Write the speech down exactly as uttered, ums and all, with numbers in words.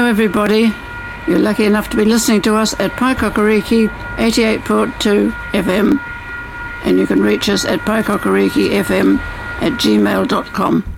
Hello everybody. You're lucky enough to be listening to us at Paikokariki eighty-eight point two F M, and you can reach us at paikokarikifm at gmail dot com.